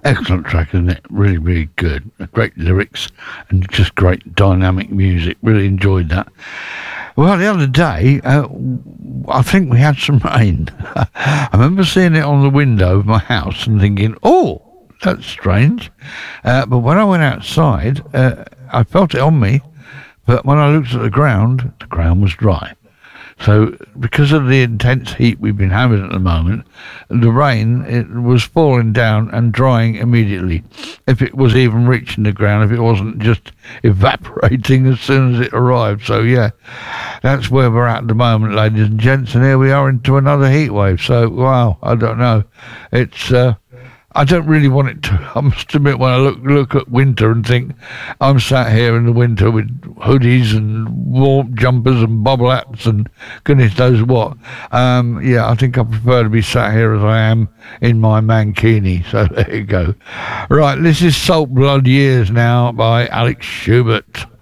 Excellent track, isn't it? Really, really good. Great lyrics and just great dynamic music. Really enjoyed that. Well, the other day, I think we had some rain. I remember seeing it on the window of my house and thinking, oh, that's strange. But when I went outside, I felt it on me. But when I looked at the ground was dry. So because of the intense heat we've been having at the moment, the rain, it was falling down and drying immediately. If it was even reaching the ground, if it wasn't just evaporating as soon as it arrived. So yeah, that's where we're at the moment, ladies and gents. And here we are into another heat wave. So wow, I don't know. It's I don't really want it to. I must admit, when I look at winter and think I'm sat here in the winter with hoodies and warm jumpers and bubble hats and goodness knows what. Yeah, I think I prefer to be sat here as I am in my mankini. So there you go. Right, this is Salt Blood Years now by Alex Schubert.